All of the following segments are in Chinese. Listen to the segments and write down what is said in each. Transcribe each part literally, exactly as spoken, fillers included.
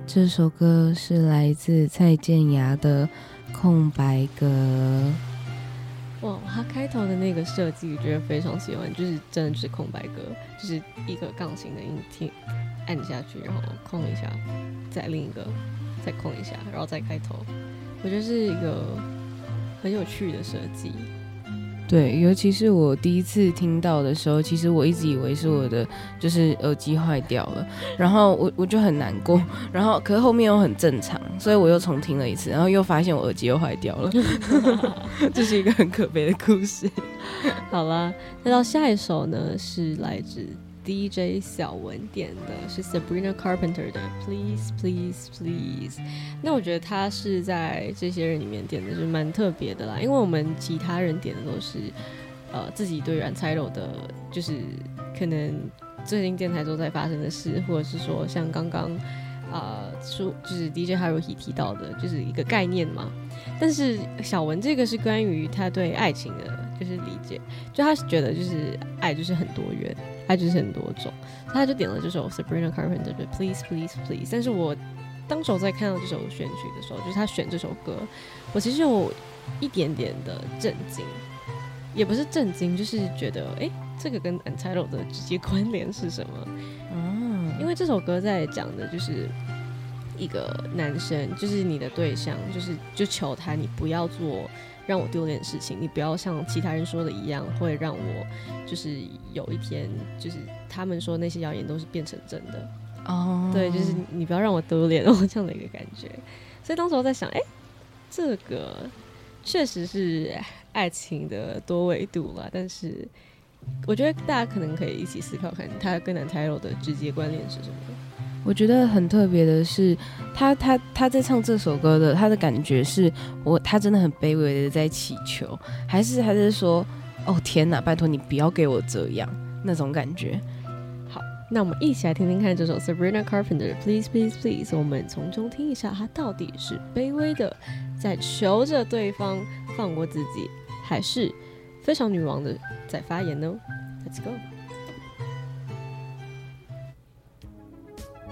这首歌是来自蔡健雅的空白格。 哇，他开头的那个设计我觉得非常喜欢，就是真的就是空白格，就是一个钢琴的音听按下去，然后空一下，再另一个再空一下，然后再开头，我觉得是一个很有趣的设计。 对，尤其是我第一次听到的时候，其实我一直以为是我的就是耳机坏掉了，然后我我就很难过，然后可是后面又很正常，所以我又重听了一次，然后又发现我耳机又坏掉了，这是一个很可悲的故事。 好啦，那到下一首呢是来自 D J 小文点的，是 Sabrina Carpenter 的 Please Please Please。 那我觉得他是在这些人里面点的是蛮特别的啦，因为我们其他人点的都是呃自己对 Untitled 的就是可能最近电台中在发生的事，或者是说像刚刚呃就是 D J Haruhi 提到的就是一个概念嘛，但是小文这个是关于他对爱情的就是理解，就他觉得就是爱就是很多元，爱就是很多种，他就点了这首 Sabrina Carpenter 的 Please Please Please。 但是我当时我在看到这首选曲的时候，就是他选这首歌，我其实有一点点的震惊，也不是震惊，就是觉得哎，这个跟 Untitled 的直接关联是什么？嗯，因为这首歌在讲的就是一个男生，就是你的对象，就是就求他你不要做让我丢脸的事情，你不要像其他人说的一样，会让我就是有一天就是他们说那些谣言都是变成真的哦。Oh. 对，就是你不要让我丢脸哦，这样的一个感觉。所以当时我在想，哎，这个确实是爱情的多维度啦，但是我觉得大家可能可以一起思考看，它跟 Untitled 的直接关联是什么。 我觉得很特别的是，他他他在唱这首歌的，他的感觉是我他真的很卑微的在祈求，还是还是说，哦天哪，拜托你不要给我这样那种感觉。 好，那我们一起来听听看这首 Sabrina Carpenter Please Please Please， 我们从中听一下，他到底是卑微的在求着对方放过自己，还是非常女王的在发言呢？ Let's go。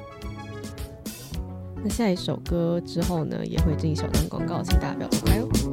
那下一首歌之后呢，也会进小段广告，请大家不要走开哦。